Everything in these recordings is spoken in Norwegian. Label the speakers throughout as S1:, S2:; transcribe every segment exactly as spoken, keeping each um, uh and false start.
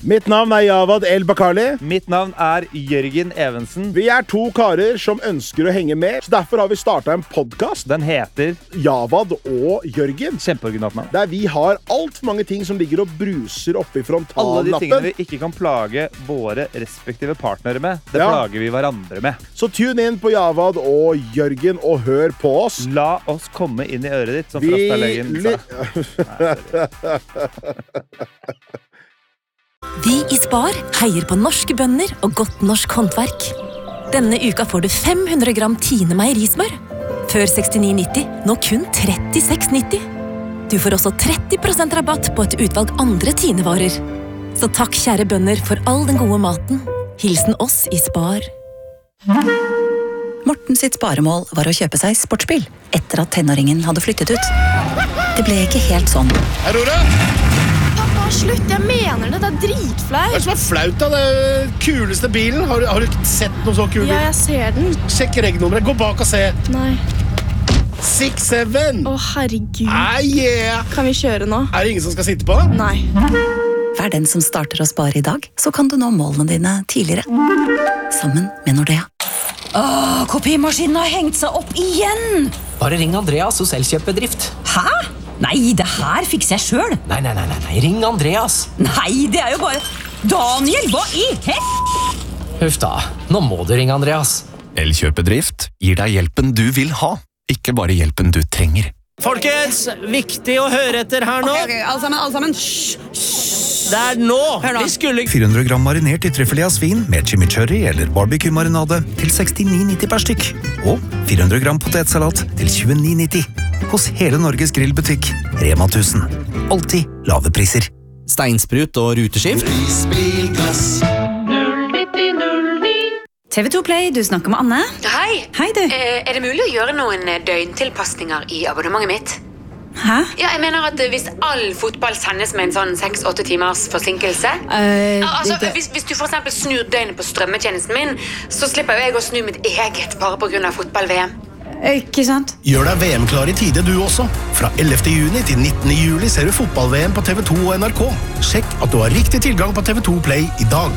S1: Mitt navn er Javad El Bakali.
S2: Mitt navn er Jørgen Evensen.
S1: Vi er to karer som ønsker å henge med, så derfor har vi startet en podcast.
S2: Den heter
S1: Javad og Jørgen.
S2: Kjempeoriginalt navn.
S1: Der vi har alt for mange ting som ligger og bruser oppe i frontallappen.
S2: Alle de tingene vi ikke kan plage våre respektive partnere med, det
S1: Ja.
S2: plager vi hverandre med.
S1: Så tune inn på Javad og Jørgen og hør på oss.
S2: La oss komme inn i øret ditt, som
S1: Vi
S2: Frastalegen sa.
S3: Vi i Spar heier på norske bønder og godt norsk håndverk. Denne uka får du fem hundre gram Tine meierismør. Før sekstini nitti, nå kun trettiseks nitti. Du får også tretti prosent rabatt på et utvalg andre Tine-varer. Så takk kjære bønder for all den gode maten. Hilsen oss i Spar.
S4: Morten sitt sparemål var å kjøpe seg sportsbil etter at tenåringen hadde flyttet ut. Det ble ikke helt sånn.
S5: Aurora!
S6: Pappa, slutt, jeg mener det, det er
S5: Hva
S6: dritflaut.
S5: er det som er flaut da? Det er den kuleste bilen. Har du, har du ikke sett noe så kul bil?
S6: Ja, jeg ser den.
S5: Sjekk regnummeret. Gå bak og se.
S6: Nei.
S5: seks syv.
S6: Å, herregud.
S5: Ah, yeah.
S6: Kan vi kjøre nå?
S5: Er det ingen som skal sitte på?
S6: Nei.
S4: Vær den som starter å spare i dag, så kan du nå målene dine tidligere. Sammen med Nordea.
S7: Åh, kopimaskinen har hengt seg opp igjen!
S8: Bare ring Andreas hos Elkjøp-bedrift.
S7: Hæ? Nei, det her fikser jeg selv.
S8: Nei, nei, nei, nei, nei, ring Andreas.
S7: Nei, det er jo bare... Daniel, hva i he?
S8: Huff da, nå må du ringe Andreas.
S9: Elkjøp-bedrift gir deg hjelpen du vil ha, ikke bare hjelpen du trenger.
S8: Folkens, viktig å høre etter her nå.
S7: Ok, ok, alle sammen, alle sammen. Hysj, hysj.
S8: Det er nå.
S7: Hør nå.
S8: Vi skulle...
S9: fire hundre gram marinert i trøffelé av svin med chimichurri eller barbecue-marinade til sekstini nitti per stykk. Og fire hundre gram potetsalat til tjueni nitti. Hos hele Norges grillbutikk, Rema tusen. Alltid lave priser.
S8: Steinsprut og ruteskift.
S7: T V to Play, du snakker med Anne.
S10: Hei.
S7: Hei, du.
S10: Eh, er det mulig å gjøre noen eh, døgntilpasninger i abonnementet mitt?
S7: Hæ?
S10: Ja, jeg mener at eh, hvis all fotball sendes med en sånn seks til åtte timers forsinkelse
S7: Eh,
S10: Al- altså,
S7: det-
S10: hvis, hvis du for eksempel snur døgnet på strømmetjenesten min, så slipper jo jeg å snu mitt eget bare på grunn av fotball-V M.
S7: Ikke sant?
S5: Gjør deg V M-klar i tide du også. Fra ellevte juni til nittende juli ser du fotball-V M på T V to og N R K. Sjekk at du har riktig tilgang på T V to Play i dag.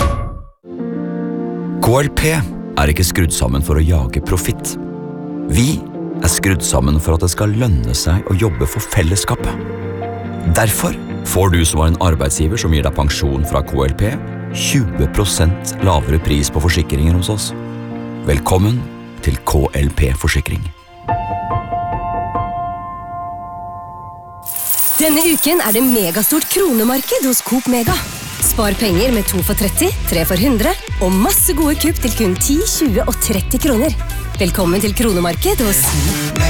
S11: K L P er ikke skrudd sammen for å jage profitt. Vi er skrudd sammen for at det skal lønne seg å jobbe for fellesskapet. Derfor får du som har en arbeidsgiver som gir deg pensjon fra K L P, tjue prosent lavere pris på forsikringer hos oss. Velkommen til K L P-forsikring.
S3: Denne uken er det megastort kronemarked hos Coop Mega. Spar penger med to for tretti, tre for hundre og masse gode kupp til kun ti, tjue og tretti kroner. Velkommen til kronemarked hos